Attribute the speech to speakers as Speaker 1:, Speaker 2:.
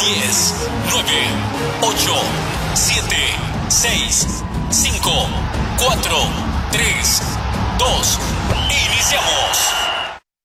Speaker 1: 10, 9, 8, 7, 6, 5, 4, 3,